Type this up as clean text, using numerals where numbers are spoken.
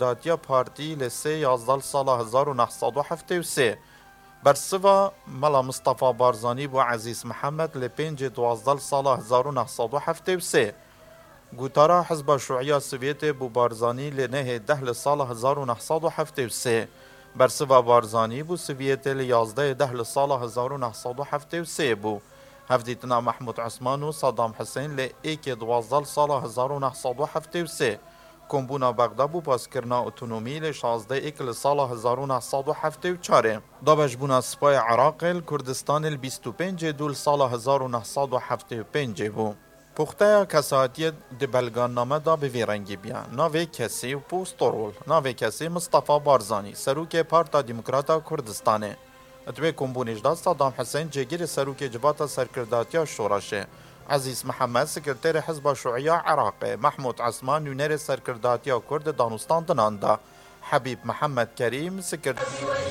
سرکرداتیا پارتی لسه 11 سال 1973 برسوا ملا مصطفى بارزاني بو عزيز محمد لپنج 12 سال 1973 گوتارا حزب الشيوعية السوفيتي بو بارزاني لنه 10 سال 1973 برسوا بارزاني بو سوفيتي ل 11 سال 1973 بو هفدیتنا محمود عثمان و صدام حسین ل 12 سال 1973 کمبونا بغداد بو پاسکرنا اتونومی ل 16 سال 1974 دابش بونا سپای عراق کردستان ل 25 دول سال 1975 بو پخته کساتیت د بلگان نامه دا به ویرنگی بیا ناوی کسی و پوستورول ناوی کسی مصطفى بارزانی سروک پارتا دموکراتا کردستانه اتوی کمبونیش دا صدام حسین جگیر سروک جباتا سرکرداتیا شوراشه عزیز محمد سکرتر حزب الشيوعية عراق محمود عثمان نونر سرکرداتیا کرد دانستان دناندا حبیب محمد کریم سکرتر